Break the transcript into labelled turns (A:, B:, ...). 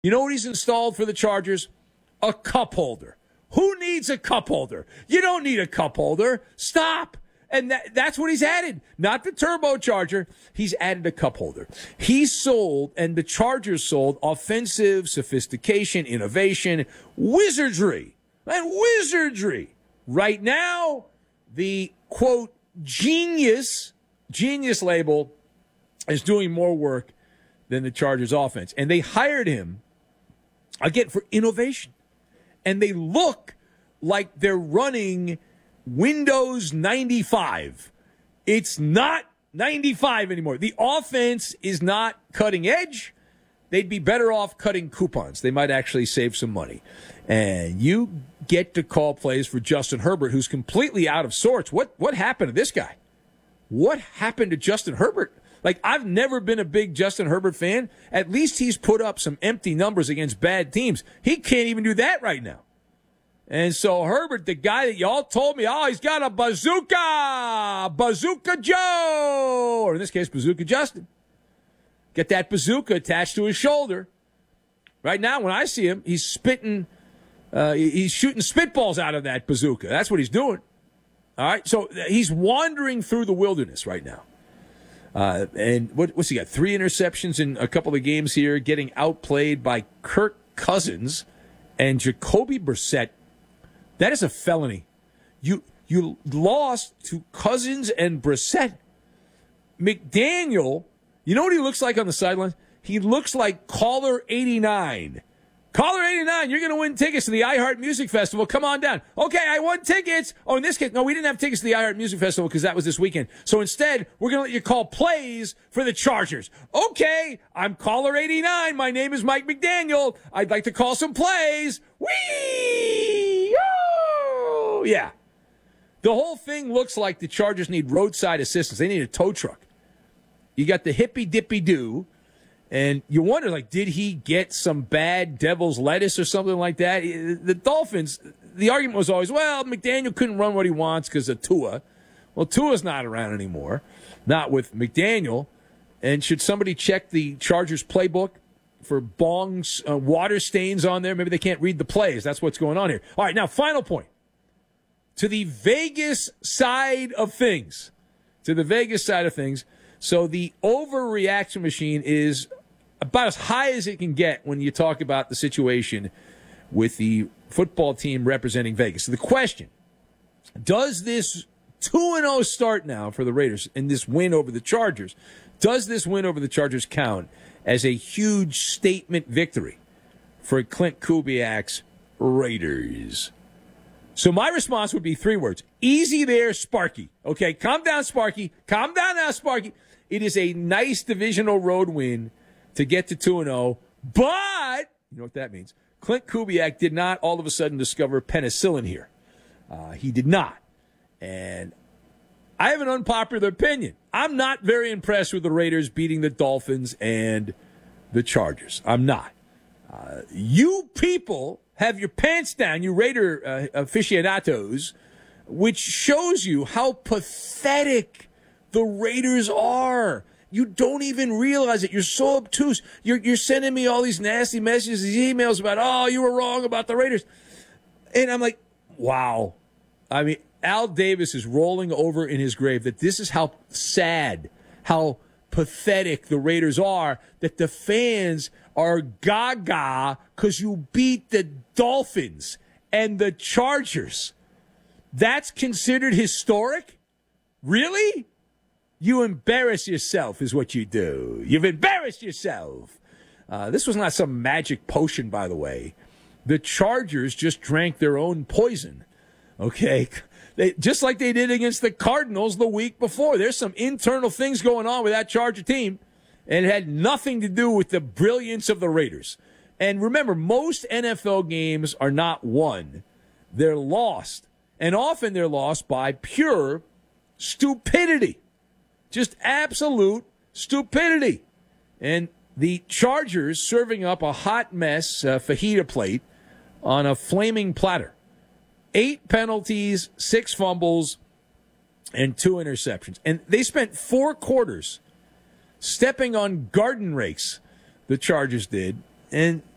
A: You know what he's installed for the Chargers? A cup holder. Who needs a cup holder? You don't need a cup holder. Stop. And that's what he's added. Not the turbocharger. He's added a cup holder. He sold, and the Chargers sold, offensive sophistication, innovation, wizardry. And wizardry. Right now, the, quote, genius label is doing more work than the Chargers offense. And they hired him, again, for innovation. And they look like they're running Windows 95. It's not 95 anymore. The offense is not cutting edge. They'd be better off cutting coupons. They might actually save some money. And you get to call plays for Justin Herbert, who's completely out of sorts. What happened to this guy? What happened to Justin Herbert? Like, I've never been a big Justin Herbert fan. At least he's put up some empty numbers against bad teams. He can't even do that right now. And so Herbert, the guy that y'all told me, oh, he's got a bazooka, Bazooka Joe, or in this case, Bazooka Justin. Get that bazooka attached to his shoulder. Right now, when I see him, he's spitting, he's shooting spitballs out of that bazooka. That's what he's doing. All right, so he's wandering through the wilderness right now. And what's he got? 3 interceptions in a couple of games here, getting outplayed by Kirk Cousins and Jacoby Brissett. That is a felony. You lost to Cousins and Brissett. McDaniel, you know what he looks like on the sidelines? He looks like Caller 89. Caller 89, you're going to win tickets to the iHeart Music Festival. Come on down. Okay, I won tickets. Oh, in this case, no, we didn't have tickets to the iHeart Music Festival because that was this weekend. So instead, we're going to let you call plays for the Chargers. Okay, I'm Caller 89. My name is Mike McDaniel. I'd like to call some plays. Whee! Oh, yeah. The whole thing looks like the Chargers need roadside assistance. They need a tow truck. You got the hippy-dippy-doo. And you wonder, like, did he get some bad devil's lettuce or something like that? The Dolphins, the argument was always, well, McDaniel couldn't run what he wants because of Tua. Well, Tua's not around anymore, not with McDaniel. And should somebody check the Chargers playbook for bongs, water stains on there? Maybe they can't read the plays. That's what's going on here. All right, now, final point. To the Vegas side of things. So the overreaction machine is about as high as it can get when you talk about the situation with the football team representing Vegas. So the question, does this 2-0 start now for the Raiders and this win over the Chargers, does this win over the Chargers count as a huge statement victory for Clint Kubiak's Raiders? So my response would be 3 words. Easy there, Sparky. Okay, calm down, Sparky. Calm down now, Sparky. It is a nice divisional road win to get to 2-0, but you know what that means. Clint Kubiak did not all of a sudden discover penicillin here. He did not. And I have an unpopular opinion. I'm not very impressed with the Raiders beating the Dolphins and the Chargers. I'm not. You people have your pants down, you Raider aficionados, which shows you how pathetic the Raiders are. You don't even realize it. You're so obtuse. You're sending me all these nasty messages, these emails about, oh, you were wrong about the Raiders. And I'm like, wow. I mean, Al Davis is rolling over in his grave that this is how sad, how pathetic the Raiders are, that the fans are gaga because you beat the Dolphins and the Chargers. That's considered historic? Really? You embarrass yourself is what you do. You've embarrassed yourself. This was not some magic potion, by the way. The Chargers just drank their own poison. Okay? Just like they did against the Cardinals the week before. There's some internal things going on with that Charger team, and it had nothing to do with the brilliance of the Raiders. And remember, most NFL games are not won. They're lost. And often they're lost by pure stupidity. Just absolute stupidity. And the Chargers serving up a hot mess fajita plate on a flaming platter. 8 penalties, 6 fumbles, and 2 interceptions. And they spent 4 quarters stepping on garden rakes, the Chargers did. And